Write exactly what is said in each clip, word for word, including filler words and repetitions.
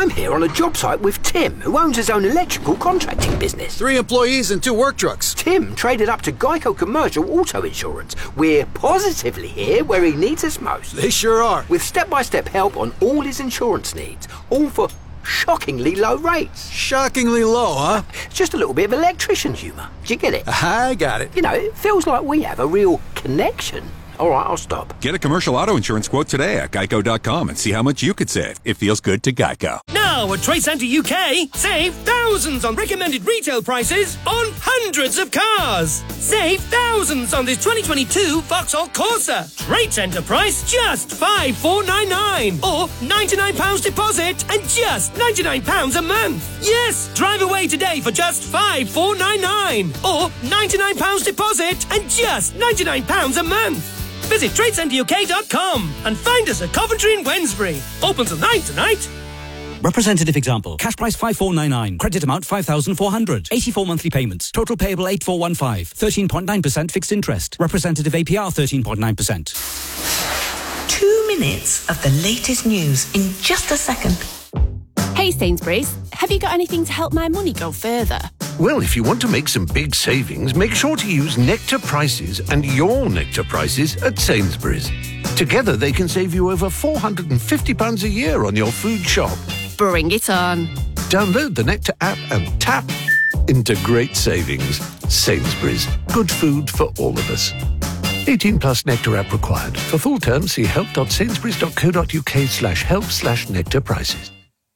I'm here on a job site with Tim, who owns his own electrical contracting business. Three employees and two work trucks. Tim traded up to Geico Commercial Auto Insurance. We're positively here where he needs us most. They sure are. With step-by-step help on all his insurance needs, all for shockingly low rates. Shockingly low, huh? It's just a little bit of electrician humour. Do you get it? I got it. You know, it feels like we have a real connection. All right, I'll stop. Get a commercial auto insurance quote today at geico dot com and see how much you could save. It feels good to Geico. Now at Trade Centre U K, save thousands on recommended retail prices on hundreds of cars. Save thousands on this twenty twenty-two Vauxhall Corsa. Trade Centre price just five thousand four hundred ninety-nine pounds or ninety-nine pounds deposit and just ninety-nine pounds a month. Yes, drive away today for just five thousand four hundred ninety-nine pounds or ninety-nine pounds deposit and just ninety-nine pounds a month. Visit trade centre U K dot com and find us at Coventry and Wednesbury. Open till nine tonight. Representative example. Cash price five thousand four hundred ninety-nine. Credit amount five thousand four hundred. eighty-four monthly payments. Total payable eight thousand four hundred fifteen. thirteen point nine percent fixed interest. Representative A P R thirteen point nine percent. Two minutes of the latest news in just a second. Hey Sainsbury's, have you got anything to help my money go further? Well, if you want to make some big savings, make sure to use Nectar Prices and your Nectar Prices at Sainsbury's. Together, they can save you over four hundred fifty pounds a year on your food shop. Bring it on. Download the Nectar app and tap into great savings. Sainsbury's. Good food for all of us. eighteen plus Nectar app required. For full terms, see help dot sainsburys dot co dot uk slash help slash Nectar Prices.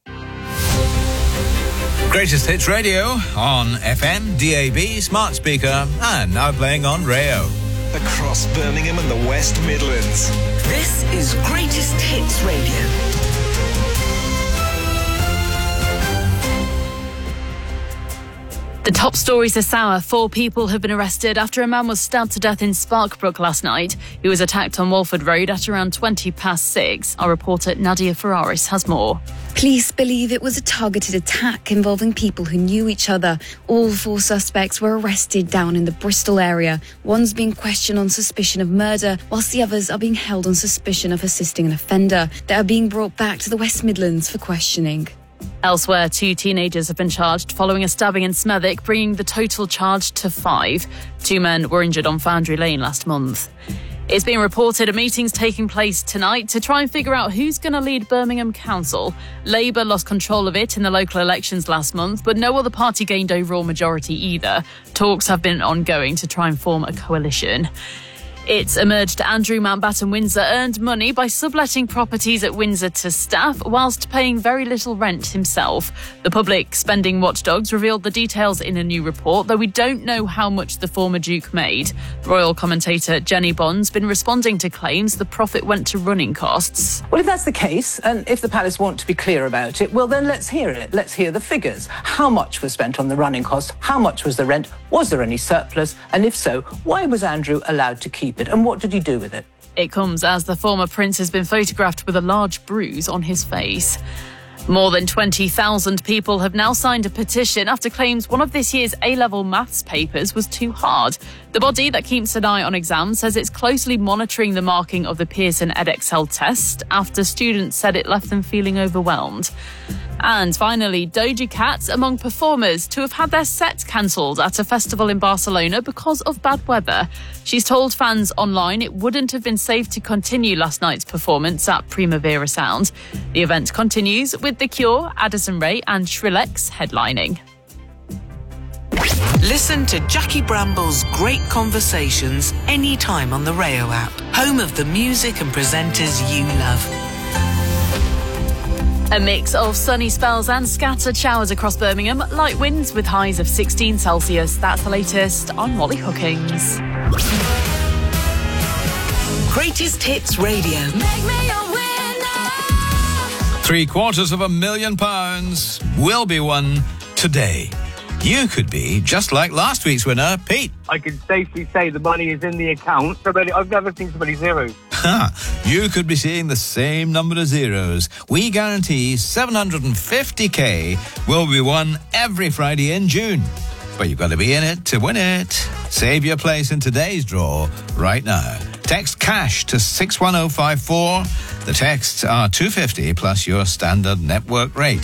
Greatest Hits Radio on F M, D A B, smart speaker, and now playing on Rayo. Across Birmingham and the West Midlands. This is Greatest Hits Radio. The top stories this hour. Four people have been arrested after a man was stabbed to death in Sparkbrook last night. He was attacked on Walford Road at around twenty past six. Our reporter Nadia Ferraris has more. Police believe it was a targeted attack involving people who knew each other. All four suspects were arrested down in the Bristol area. One's being questioned on suspicion of murder, whilst the others are being held on suspicion of assisting an offender. They are being brought back to the West Midlands for questioning. Elsewhere, two teenagers have been charged following a stabbing in Smethwick, bringing the total charge to five. Two men were injured on Foundry Lane last month. It's been reported a meeting's taking place tonight to try and figure out who's going to lead Birmingham Council. Labour lost control of it in the local elections last month, but no other party gained overall majority either. Talks have been ongoing to try and form a coalition. It's emerged Andrew Mountbatten Windsor earned money by subletting properties at Windsor to staff whilst paying very little rent himself. The public spending watchdogs revealed the details in a new report, though we don't know how much the former Duke made. Royal commentator Jenny Bond's been responding to claims the profit went to running costs. Well, if that's the case, and if the Palace want to be clear about it, well, then let's hear it. Let's hear the figures. How much was spent on the running costs? How much was the rent? Was there any surplus? And if so, why was Andrew allowed to keep it? And what did he do with it? It comes as the former prince has been photographed with a large bruise on his face. More than twenty thousand people have now signed a petition after claims one of this year's A-level maths papers was too hard. The body that keeps an eye on exams says it's closely monitoring the marking of the Pearson Edexcel test after students said it left them feeling overwhelmed. And finally, Doja Cat among performers to have had their set cancelled at a festival in Barcelona because of bad weather. She's told fans online it wouldn't have been safe to continue last night's performance at Primavera Sound. The event continues with The Cure, Addison Rae and Skrillex headlining. Listen to Jackie Bramble's Great Conversations anytime on the Rayo app, home of the music and presenters you love. A mix of sunny spells and scattered showers across Birmingham, light winds with highs of sixteen Celsius. That's the latest. I'm Molly Hookings. Greatest Hits Radio. Make me a winner. Three quarters of a million pounds will be won today. You could be just like last week's winner, Pete. I can safely say the money is in the account. So many, I've never seen so many zeros. Ha! You could be seeing the same number of zeros. We guarantee seven hundred fifty k will be won every Friday in June. But you've got to be in it to win it. Save your place in today's draw right now. Text CASH to six one oh five four. The texts are two hundred fifty plus your standard network rate.